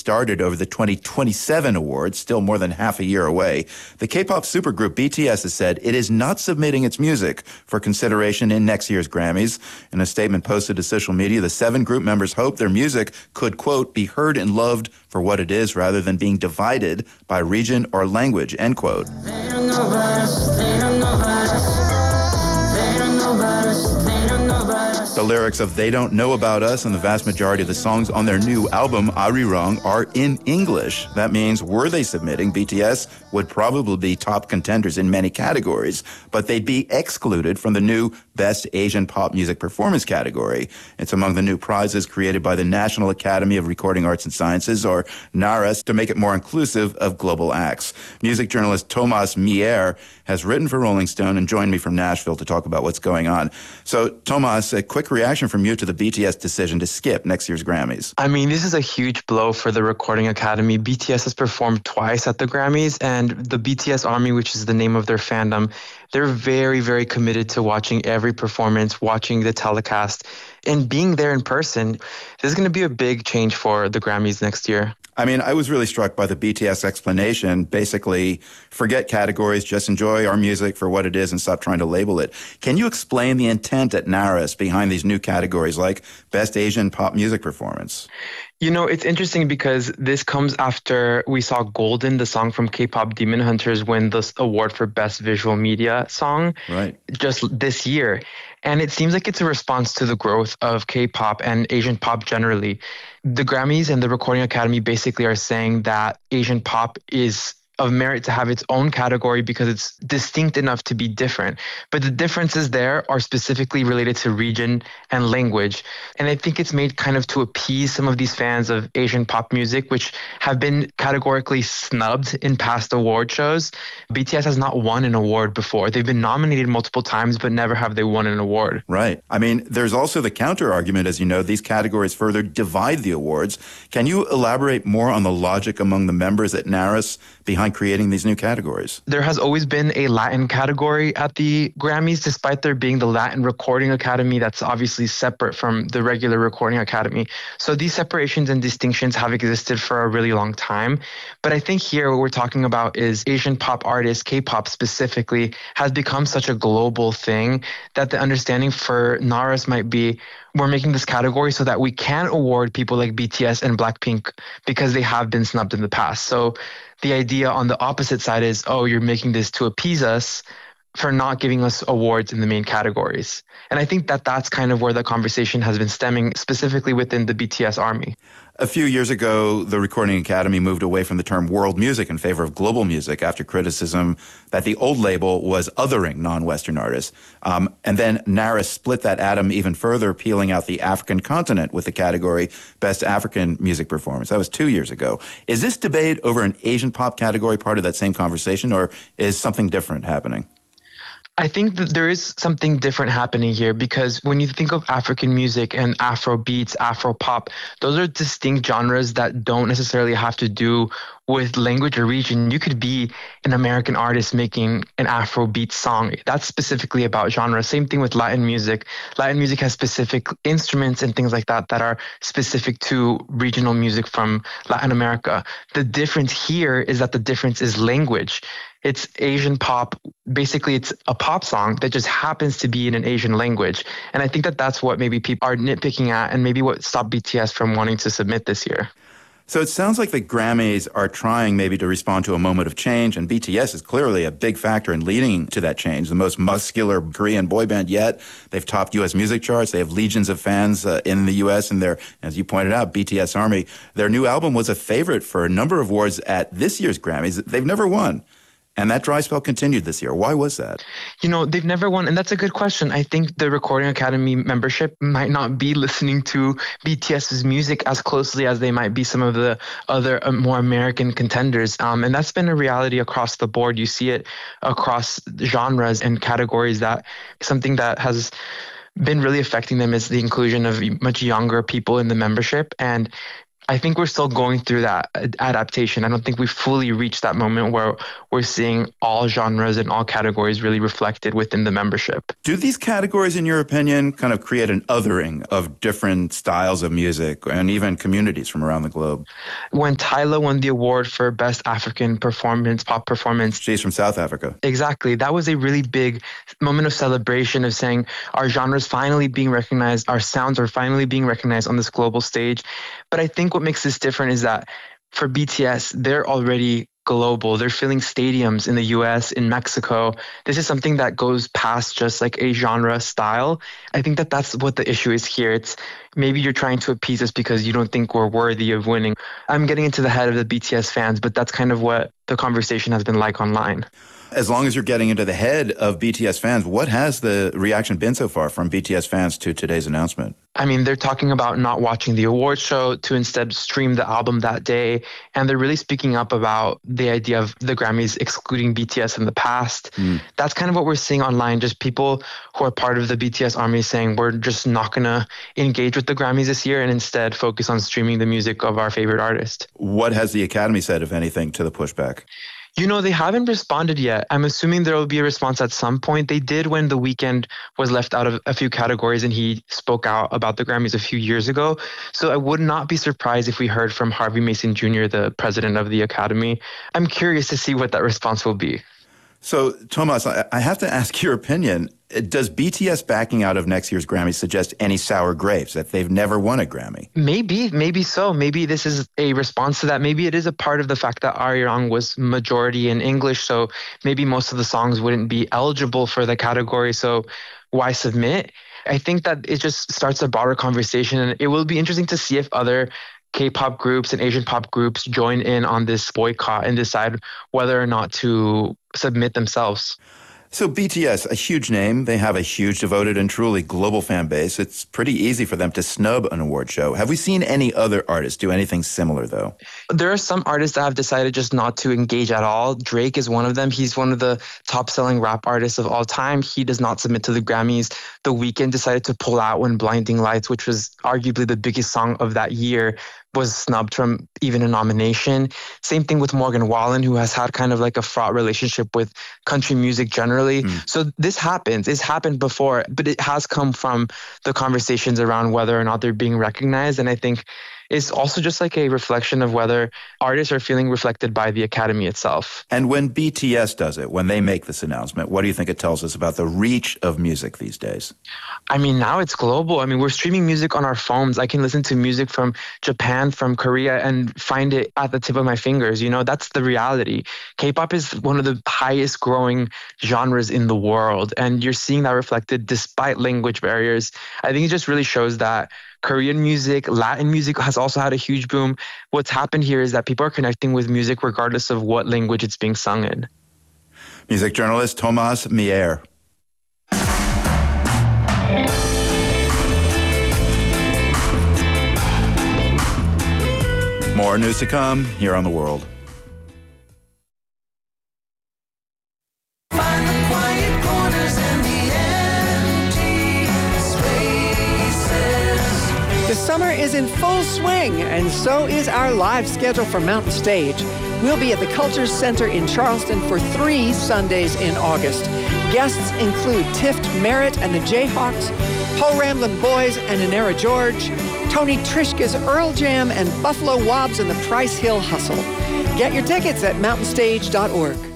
started over the 2027 awards, still more than half a year away. The K-pop supergroup BTS has said it is not submitting its music for consideration in next year's Grammys. In a statement posted to social media, the 7 group members hope their music could, quote, be heard and loved for what it is rather than being divided by region or language, end quote. They don't know about us. They don't know about us. They don't know about us. They don't know about us. The lyrics of They Don't Know About Us and the vast majority of the songs on their new album, Arirang, are in English. That means, were they submitting, BTS would probably be top contenders in many categories, but they'd be excluded from the new Best Asian Pop Music Performance category. It's among the new prizes created by the National Academy of Recording Arts and Sciences, or NARAS, to make it more inclusive of global acts. Music journalist Thomas Mier has written for Rolling Stone and joined me from Nashville to talk about what's going on. So, Thomas, a quick reaction from you to the BTS decision to skip next year's Grammys. I mean, this is a huge blow for the Recording Academy. BTS has performed twice at the Grammys, and the BTS Army, which is the name of their fandom, they're very, very committed to watching every performance, watching the telecast, and being there in person. This is going to be a big change for the Grammys next year. I mean, I was really struck by the BTS explanation. Basically, forget categories, just enjoy our music for what it is and stop trying to label it. Can you explain the intent at NARAS behind these new categories like Best Asian Pop Music Performance? You know, it's interesting because this comes after we saw Golden, the song from K-pop Demon Hunters, win this award for Best Visual Media Song just this year. And it seems like it's a response to the growth of K-pop and Asian pop generally. The Grammys and the Recording Academy basically are saying that Asian pop is of merit to have its own category because it's distinct enough to be different. But the differences there are specifically related to region and language. And I think it's made kind of to appease some of these fans of Asian pop music, which have been categorically snubbed in past award shows. BTS has not won an award before. They've been nominated multiple times, but never have they won an award. Right. I mean, there's also the counter argument, as you know, these categories further divide the awards. Can you elaborate more on the logic among the members at NARAS behind creating these new categories? There has always been a Latin category at the Grammys, despite there being the Latin Recording Academy that's obviously separate from the regular Recording Academy. So these separations and distinctions have existed for a really long time. But I think here what we're talking about is Asian pop artists, K-pop specifically, has become such a global thing that the understanding for NARAS might be, we're making this category so that we can award people like BTS and Blackpink because they have been snubbed in the past. So the idea on the opposite side is, oh, you're making this to appease us for not giving us awards in the main categories. And I think that that's kind of where the conversation has been stemming, specifically within the BTS Army. A few years ago, the Recording Academy moved away from the term world music in favor of global music after criticism that the old label was othering non-Western artists. And then NARAS split that atom even further, peeling out the African continent with the category Best African Music Performance. That was 2 years ago. Is this debate over an Asian pop category part of that same conversation, or is something different happening? I think that there is something different happening here because when you think of African music and Afro beats, Afro pop, those are distinct genres that don't necessarily have to do with language or region. You could be an American artist making an Afro beat song. That's specifically about genre. Same thing with Latin music. Latin music has specific instruments and things like that that are specific to regional music from Latin America. The difference here is that the difference is language. It's Asian pop. Basically, it's a pop song that just happens to be in an Asian language. And I think that that's what maybe people are nitpicking at and maybe what stopped BTS from wanting to submit this year. So it sounds like the Grammys are trying maybe to respond to a moment of change, and BTS is clearly a big factor in leading to that change. The most muscular Korean boy band yet. They've topped U.S. music charts. They have legions of fans in the U.S. and their, as you pointed out, BTS Army. Their new album was a favorite for a number of awards at this year's Grammys. They've never won. And that dry spell continued this year. Why was that? You know, they've never won. And that's a good question. I think the Recording Academy membership might not be listening to BTS's music as closely as they might be some of the other more American contenders. And that's been a reality across the board. You see it across genres and categories. That something that has been really affecting them is the inclusion of much younger people in the membership. And I think we're still going through that adaptation. I don't think we've fully reached that moment where we're seeing all genres and all categories really reflected within the membership. Do these categories, in your opinion, kind of create an othering of different styles of music and even communities from around the globe? When Tyla won the award for Best African Performance, Pop Performance. She's from South Africa. Exactly. That was a really big moment of celebration of saying our genres finally being recognized, our sounds are finally being recognized on this global stage. But I think what makes this different is that for BTS, they're already global. They're filling stadiums in the US, in Mexico. This is something that goes past just like a genre style. I think that that's what the issue is here. It's maybe you're trying to appease us because you don't think we're worthy of winning. I'm getting into the head of the BTS fans, but that's kind of what the conversation has been like online. As long as you're getting into the head of BTS fans, what has the reaction been so far from BTS fans to today's announcement? I mean, they're talking about not watching the award show to instead stream the album that day. And they're really speaking up about the idea of the Grammys excluding BTS in the past. That's kind of what we're seeing online. Just people who are part of the BTS army saying we're just not going to engage with the Grammys this year and instead focus on streaming the music of our favorite artist. What has the Academy said, if anything, to the pushback? You know, they haven't responded yet. I'm assuming there will be a response at some point. They did when The Weeknd was left out of a few categories and he spoke out about the Grammys a few years ago. So I would not be surprised if we heard from Harvey Mason Jr., the president of the Academy. I'm curious to see what that response will be. So, Tomas, I have to ask your opinion. Does BTS backing out of next year's Grammy suggest any sour grapes, that they've never won a Grammy? Maybe so. Maybe this is a response to that. Maybe it is a part of the fact that Arirang was majority in English, so maybe most of the songs wouldn't be eligible for the category, so why submit? I think that it just starts a broader conversation, and it will be interesting to see if other K-pop groups and Asian pop groups join in on this boycott and decide whether or not to submit themselves. So BTS, a huge name. They have a huge, devoted, and truly global fan base. It's pretty easy for them to snub an award show. Have we seen any other artists do anything similar, though? There are some artists that have decided just not to engage at all. Drake is one of them. He's one of the top-selling rap artists of all time. He does not submit to the Grammys. The Weeknd decided to pull out when Blinding Lights, which was arguably the biggest song of that year, was snubbed from even a nomination. Same thing with Morgan Wallen, who has had kind of like a fraught relationship with country music generally. So this happens. It's happened before, but it has come from the conversations around whether or not they're being recognized. And I think it's also just like a reflection of whether artists are feeling reflected by the Academy itself. And when BTS does it, when they make this announcement, what do you think it tells us about the reach of music these days? I mean, now it's global. I mean, we're streaming music on our phones. I can listen to music from Japan, from Korea, and find it at the tip of my fingers. You know, that's the reality. K-pop is one of the highest growing genres in the world, and you're seeing that reflected despite language barriers. I think it just really shows that Korean music, Latin music has also had a huge boom. What's happened here is that people are connecting with music regardless of what language it's being sung in. Music journalist Tomas Mier. More news to come here on The World. Find the quiet corners and the empty spaces. The summer is in full swing, and so is our live schedule for Mountain Stage. We'll be at the Culture Center in Charleston for 3 Sundays in August. Guests include Tift Merritt and the Jayhawks, Paul Ramblin' Boys and Inera George, Tony Trishka's Earl Jam, and Buffalo Wobbs and the Price Hill Hustle. Get your tickets at mountainstage.org.